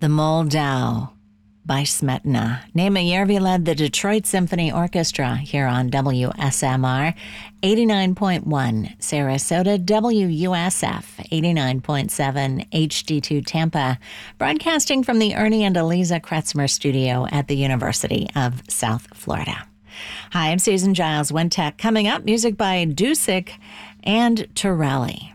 The Moldau by Smetana. Nema Järvi led the Detroit Symphony Orchestra here on WSMR 89.1, Sarasota WUSF 89.7, HD2 Tampa, broadcasting from the Ernie and Eliza Kretzmer studio at the University of South Florida. Hi, I'm Susan Giles, Wintech. Coming up, music by Dusick and Torelli.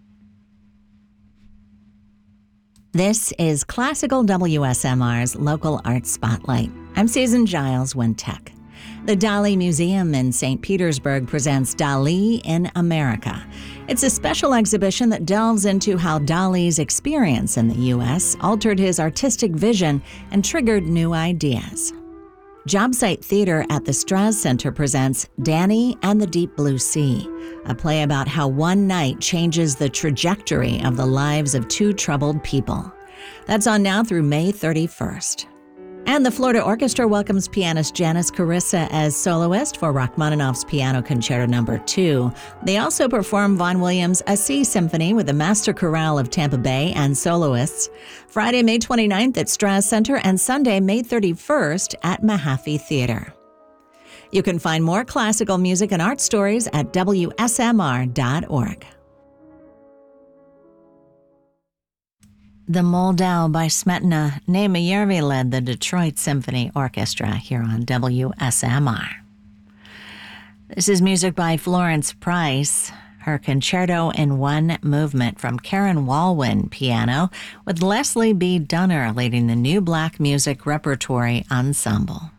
This is Classical WSMR's Local Arts Spotlight. I'm Susan Giles, Wintech. The Dali Museum in St. Petersburg presents Dali in America. It's a special exhibition that delves into how Dali's experience in the U.S. altered his artistic vision and triggered new ideas. Job Site Theater at the Straz Center presents Danny and the Deep Blue Sea, a play about how one night changes the trajectory of the lives of two troubled people. That's on now through May 31st. And the Florida Orchestra welcomes pianist Janice Carissa as soloist for Rachmaninoff's Piano Concerto No. 2. They also perform Vaughan Williams' A Sea Symphony with the Master Chorale of Tampa Bay and soloists, Friday, May 29th at Straz Center and Sunday, May 31st at Mahaffey Theater. You can find more classical music and art stories at WSMR.org. The Moldau by Smetana. Nema Järvi led the Detroit Symphony Orchestra here on WSMR. This is music by Florence Price, her Concerto in One Movement from Karen Walwyn piano, with Leslie B. Dunner leading the New Black Music Repertory Ensemble.